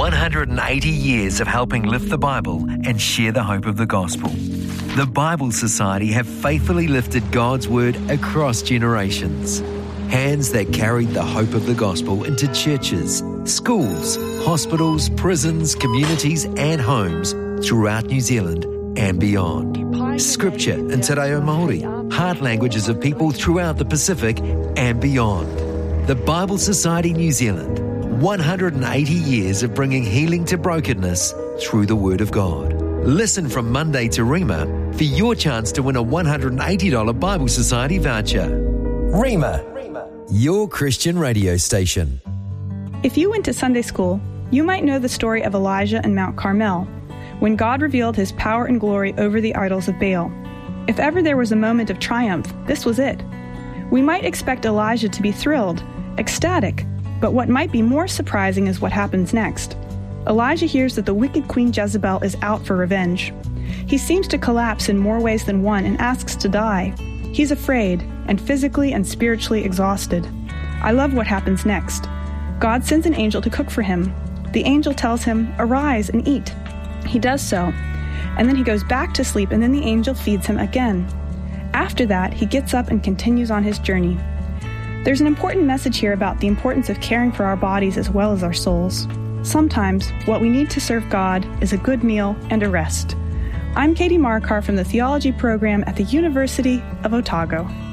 180 years of helping lift the Bible and share the hope of the gospel. The Bible Society have faithfully lifted God's Word across generations. Hands that carried the hope of the gospel into churches, schools, hospitals, prisons, communities and homes throughout New Zealand and beyond. Scripture in Te Reo Māori, heart languages of people throughout the Pacific and beyond. The Bible Society New Zealand, 180 years of bringing healing to brokenness through the Word of God. Listen from Monday to Rima for your chance to win a $180 Bible Society voucher. Rima, your Christian radio station. If you went to Sunday school, you might know the story of Elijah and Mount Carmel, when God revealed his power and glory over the idols of Baal. If ever there was a moment of triumph, this was it. We might expect Elijah to be thrilled, ecstatic, but what might be more surprising is what happens next. Elijah hears that the wicked Queen Jezebel is out for revenge. He seems to collapse in more ways than one and asks to die. He's afraid and physically and spiritually exhausted. I love what happens next. God sends an angel to cook for him. The angel tells him, "Arise and eat." He does so, and then he goes back to sleep, and then the angel feeds him again. After that, he gets up and continues on his journey. There's an important message here about the importance of caring for our bodies as well as our souls. Sometimes, what we need to serve God is a good meal and a rest. I'm Katie Markar from the Theology program at the University of Otago.